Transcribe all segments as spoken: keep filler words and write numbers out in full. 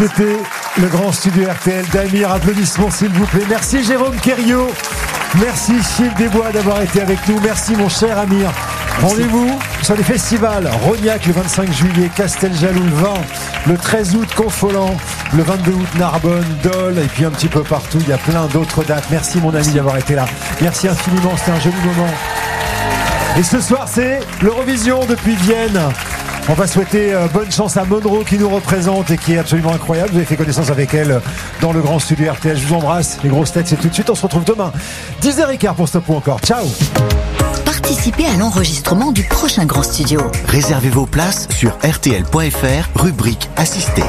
C'était le grand studio R T L d'Amir. Applaudissements s'il vous plaît. Merci Jérôme Kériot. Merci Gilles Desbois d'avoir été avec nous. Merci mon cher Amir. Rendez-vous sur les festivals Rognac le vingt-cinq juillet, Casteljaloux le vingt, le treize août Confolens, le vingt-deux août Narbonne, Dole et puis un petit peu partout. Il y a plein d'autres dates. Merci mon ami d'avoir été là. Merci infiniment. C'était un joli moment. Et ce soir c'est l'Eurovision depuis Vienne. On va souhaiter euh, bonne chance à Monroe qui nous représente et qui est absolument incroyable. Vous avez fait connaissance avec elle dans le grand studio R T L. Je vous embrasse. Les grosses têtes, c'est tout de suite. On se retrouve demain. dix heures quinze pour Stop ou encore. Ciao. Participez à l'enregistrement du prochain grand studio. Réservez vos places sur R T L point F R, rubrique assistée.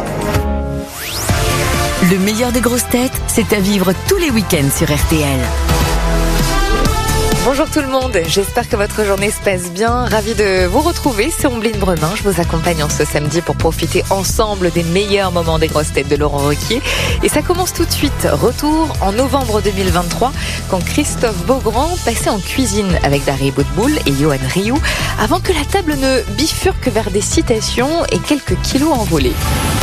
Le meilleur des grosses têtes, c'est à vivre tous les week-ends sur R T L. Bonjour tout le monde, j'espère que votre journée se passe bien. Ravi de vous retrouver, c'est Ombline Bremin. Je vous accompagne en ce samedi pour profiter ensemble des meilleurs moments des grosses têtes de Laurent Ruquier. Et ça commence tout de suite. Retour en novembre deux mille vingt-trois, quand Christophe Beaugrand passait en cuisine avec Dari Boudboul et Johan Rioux, avant que la table ne bifurque vers des citations et quelques kilos envolés.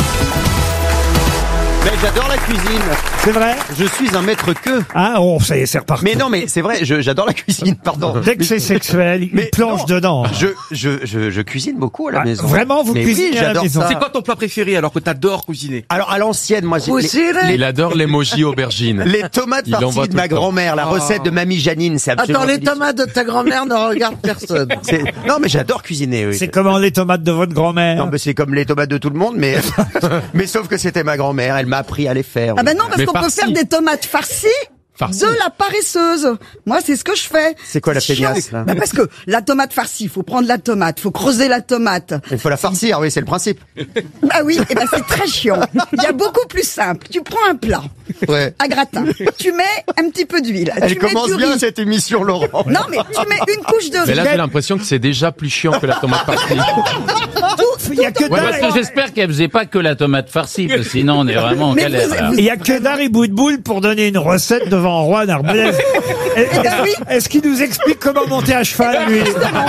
Mais j'adore la cuisine. C'est vrai? Je suis un maître queue. Ah, oh, ça y est, c'est reparti. Mais non, mais c'est vrai, je, j'adore la cuisine, pardon. Dès que c'est sexuel, il Mais plonge non, dedans. Je, je, je, je cuisine beaucoup à la Ah, maison. vraiment, vous Mais cuisinez oui, à la j'adore maison? ça. C'est quoi ton plat préféré alors que t'adores cuisiner? Alors, à l'ancienne, moi, j'ai les, Il adore l'emoji aubergine. les tomates Il envoie farcies de tout ma le temps. grand-mère, la Oh. recette de mamie Janine, c'est absolument Attends, les délicieux. tomates de ta grand-mère ne regardent personne. C'est- Non, mais j'adore cuisiner, oui. C'est comment les tomates de votre grand-mère? Non, mais c'est comme les tomates de tout le monde, mais, mais sauf que c'était ma grand-mère, elle m'a appris à les faire. Ah ben non, parce Mais qu'on peut farci. faire des tomates farcies Farci. de la paresseuse. Moi, c'est ce que je fais. C'est quoi la chiant. feignasse, là Bah parce que la tomate farcie, faut prendre la tomate, faut creuser la tomate. Il faut la farcir, oui, c'est le principe. Bah oui, et ben c'est très chiant. Il y a beaucoup plus simple. Tu prends un plat Ouais. à gratin, tu mets un petit peu d'huile. Elle tu mets commence du bien riz. cette émission, Laurent. Non, mais tu mets une couche de Mais là, j'ai riz. l'impression que c'est déjà plus chiant que la tomate farcie. Il y a que Ouais, parce Dari, que j'espère qu'elle faisait pas que la tomate farcie, parce que sinon on est vraiment en Mais galère. vous- là. il y a que Dari Boudboul pour donner une recette devant Juan Arbelez. Est-ce ben oui. est-ce qu'il nous explique comment monter à cheval, lui?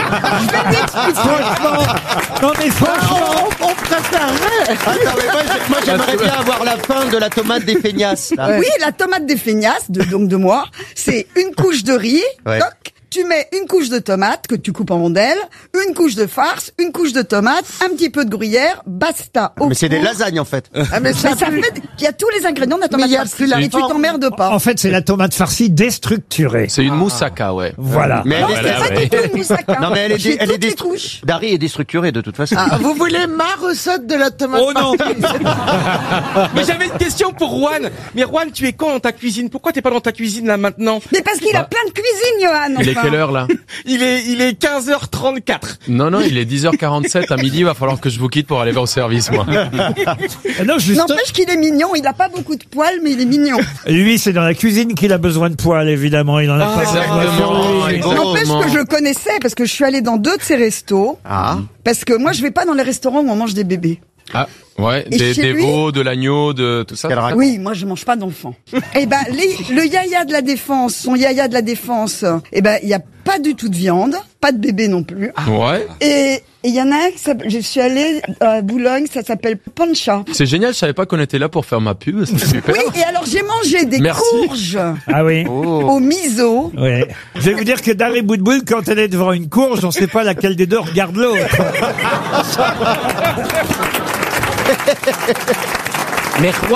Franchement, non mais franchement, On préférerait. Attends, mais moi, j'ai- moi, j'aimerais bien avoir la fin de la tomate des feignasses, là. Oui, la tomate des feignasses, de, donc de moi, c'est une couche de riz, Ouais. toc, tu mets une couche de tomate que tu coupes en rondelles, une couche de farce, une couche de tomate, un petit peu de gruyère, basta. Au Mais c'est des four. lasagnes, en fait. Ah, mais ça, fait, il y a tous les ingrédients de la tomate Mais il y a farcie. plus la Et tu forme. t'emmerdes pas. en fait, c'est la tomate farcie déstructurée. C'est une moussaka, ouais. Voilà. Mais elle Non, est, c'est pas du tout une moussaka. non, mais elle est, J'ai dé- elle est toutes les destru- couches. Dari est déstructurée, de toute façon. Ah, Vous voulez ma recette de la tomate Oh non. Mais j'avais une question pour Juan. Mais Juan, tu es quand dans ta cuisine? Pourquoi t'es pas dans ta cuisine là maintenant? Mais parce qu'il a plein de cuisine, Johan. Il est enfin. quelle heure, là? Il est, il est quinze heures trente-quatre. Non, non, il est dix heures quarante-sept. À midi, il va falloir que je vous quitte pour aller au service, moi. Non, juste, N'empêche qu'il est mignon, il a pas beaucoup de poils, mais il est mignon. lui, c'est dans la cuisine qu'il a besoin de poils, évidemment. Il en a pas besoin sur Exactement, lui. exactement. N'empêche que je le connaissais parce que je suis allée dans deux de ses restos. Ah. Parce que moi, je vais pas dans les restaurants où on mange des bébés. Ah, ouais, Et des, chez des lui veaux, de l'agneau, de tout ça. Qu'elle raconte. Oui, moi, je mange pas d'enfants. Eh ben, les- le yaya de la défense, son yaya de la défense, eh ben, il y a pas du tout de viande, pas de bébé non plus. Ouais. Et il y en a un qui s'appelle, je suis allée à Boulogne, ça s'appelle Pancha. C'est génial, je savais pas qu'on était là pour faire ma pub, c'est super. Oui, et alors j'ai mangé des Merci. courges Ah oui. au miso. Ouais. Je vais vous dire que Dari Boudboul, quand elle est devant une courge, on ne sait pas laquelle des deux regarde l'autre. Mais Juan,